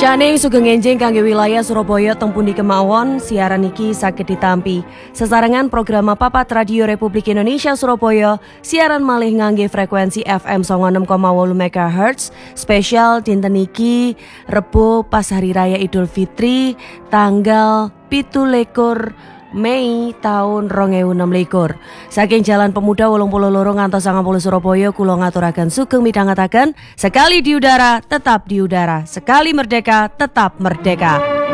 Caning sugeng enjing kangge wilayah Surabaya teng pundi kemawon siaran iki saged ditampi. Sesarengan program Papat Radio Republik Indonesia Surabaya siaran malih ngangge frekuensi FM 96,8 MHz spesial dinten iki Rebo pas hari raya Idul Fitri tanggal 17 Mei tahun 2026. Saking Jalan Pemuda 82 ngantos 90 Surabaya kula ngaturaken sugeng midhangetaken sekali di udara tetap di udara, sekali merdeka tetap merdeka.